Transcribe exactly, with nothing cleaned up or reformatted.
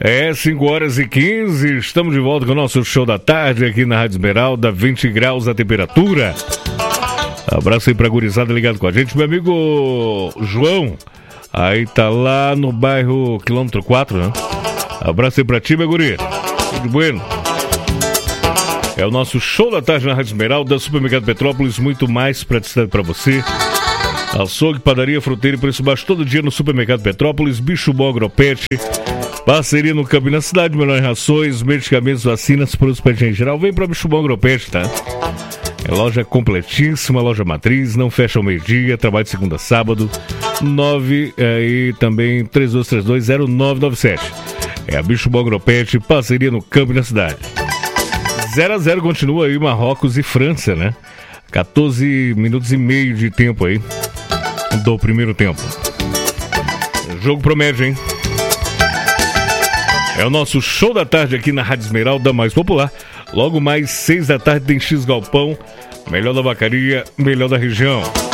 É cinco horas e quinze, estamos de volta com o nosso show da tarde aqui na Rádio Esmeralda, vinte graus a temperatura. Abraço aí pra gurizada ligado com a gente, meu amigo João, aí tá lá no bairro quilômetro quatro, né? Abraço aí pra ti, meu guri, tudo bueno? É o nosso show da tarde na Rádio Esmeralda, Supermercado Petrópolis, muito mais praticidade pra você. Açougue, padaria, fruteira e preço baixo todo dia no Supermercado Petrópolis. Bicho Bom Agropet, parceria no Campo e na cidade, melhores rações, medicamentos, vacinas, produtos para higiene geral. Vem pra Bicho Bom Agropet, tá? É loja completíssima, loja matriz, não fecha ao meio-dia, trabalho de segunda a sábado, nove é, e também três dois três dois zero nove nove sete. É a Bicho Bom Agropet, parceria no Campo e na cidade. zero a zero continua aí Marrocos e França, né? quatorze minutos e meio de tempo aí do primeiro tempo. O jogo promete, hein? É o nosso show da tarde aqui na Rádio Esmeralda, mais popular. Logo mais seis da tarde tem X Galpão, melhor da vacaria, melhor da região.